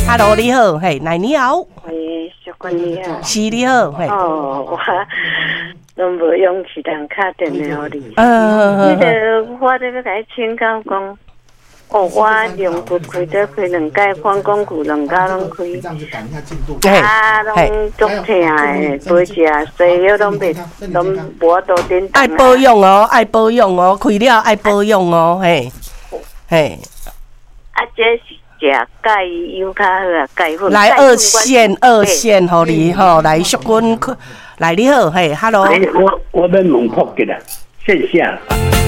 ，Hello， 你好，嘿，来你好， 喂，小官你好， 是你好，嘿， 我拢无勇气通打电话给你。我咧要甲你请教讲，我用骨开得开2届，膀胱骨2家拢开，拢足痛诶，背脊西药拢无多点。 爱保养哦，爱保养哦，开了爱保养哦，嘿，嘿。 这是食钙油较好啊，钙粉。 来二线，互你吼，来淑君，来你好，嘿 ，Hello。 我要问普及啦，线下。